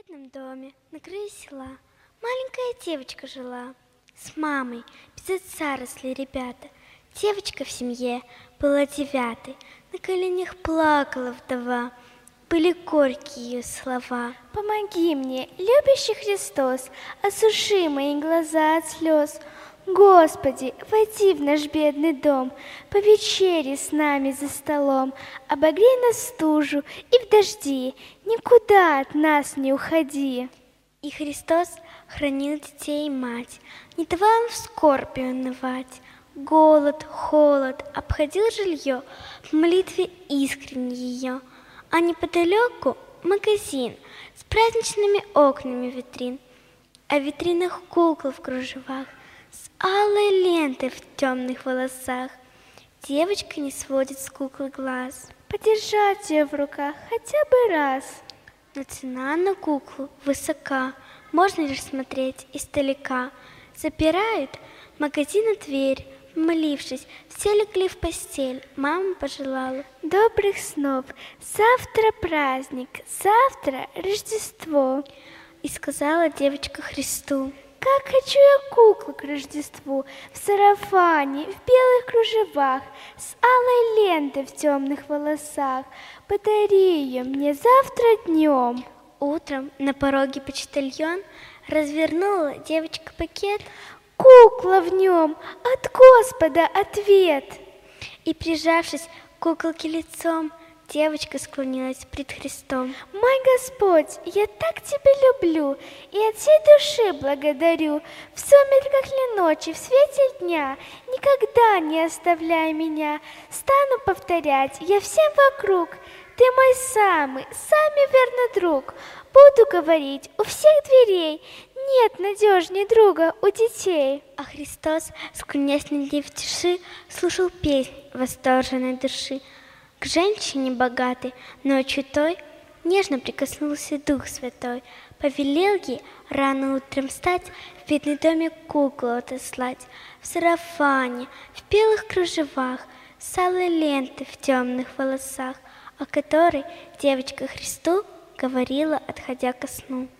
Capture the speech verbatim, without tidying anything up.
бедном доме на краю села маленькая девочка жила. С мамой без отца росли ребята. Девочка в семье была девятой, на коленях плакала вдова. Были горькие ее слова. Помоги мне, любящий Христос, осуши мои глаза от слез. Господи, войди в наш бедный дом, повечери с нами за столом, обогрей нас стужу и в дожди, никуда от нас не уходи. И Христос хранил детей и мать, не давал им в скорби унывать. Голод, холод, обходил жилье, в молитве искренне ее. А неподалеку магазин с праздничными окнами витрин, а в витринах кукол в кружевах с алой лентой в темных волосах. Девочка не сводит с куклы глаз. Подержать ее в руках хотя бы раз. Но цена на куклу высока, можно лишь смотреть издалека. Запирают магазина дверь, молившись, все легли в постель. Мама пожелала добрых снов, завтра праздник, завтра Рождество. И сказала девочка Христу: как хочу я куклу к Рождеству, в сарафане, в белых кружевах, с алой лентой в темных волосах. Подари ее мне завтра днем. Утром на пороге почтальон развернула девочка пакет. Кукла в нем, от Господа ответ. И, прижавшись к куколке лицом, девочка склонилась пред Христом. Мой Господь, я так Тебя люблю и от всей души благодарю. В сумерках ли ночи, в свете дня, никогда не оставляй меня. Стану повторять я всем вокруг: Ты мой самый, самый верный друг. Буду говорить у всех дверей: нет надежней друга у детей. А Христос, склонясь над ней в тиши, слушал песнь восторженной души. К женщине богатой, ночью той, нежно прикоснулся Дух Святой, повелел ей рано утром встать, в бедный домик куклу отослать, в сарафане, в белых кружевах, с алой лентой в темных волосах, о которой девочка Христу говорила, отходя ко сну.